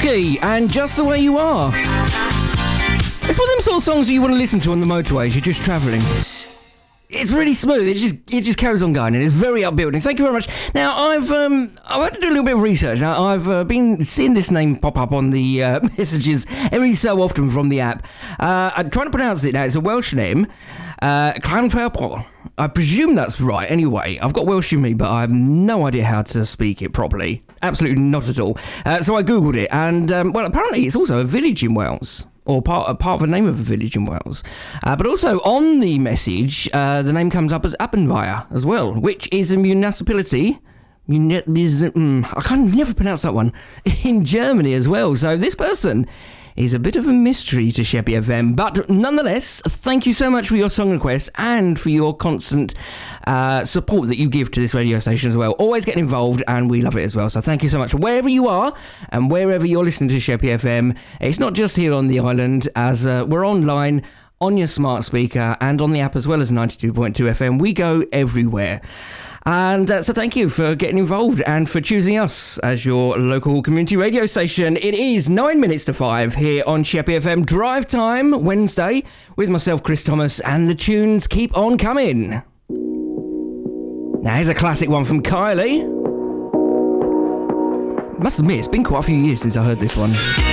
Kennedy and Just the Way You Are. It's one of them sort of songs that you want to listen to on the motorway as you're just travelling. It's really smooth. It just carries on going, and it's very upbuilding. Thank you very much. Now I've had to do a little bit of research. Now I've been seeing this name pop up on the messages every so often from the app. I'm trying to pronounce it now. It's a Welsh name, Llanfairpwll. I presume that's right. Anyway, I've got Welsh in me, but I have no idea how to speak it properly. Absolutely not at all. So I googled it, and well, apparently it's also a village in Wales. Or part of the name of a village in Wales. But also on the message, the name comes up as Appenweier as well, which is a municipality. I can never pronounce that one. In Germany as well. So this person is a bit of a mystery to Sheppey FM. But nonetheless, thank you so much for your song requests and for your constant support that you give to this radio station as well. Always getting involved, and we love it as well. So thank you so much. Wherever you are and wherever you're listening to Sheppey FM, it's not just here on the island, as we're online on your smart speaker and on the app as well as 92.2 FM. We go everywhere. And so thank you for getting involved and for choosing us as your local community radio station. It is 9 minutes to 5 here on Sheppey FM Drive Time Wednesday with myself, Chris Thomas, and the tunes keep on coming. Now here's a classic one from Kylie. Must admit, it's been quite a few years since I heard this one.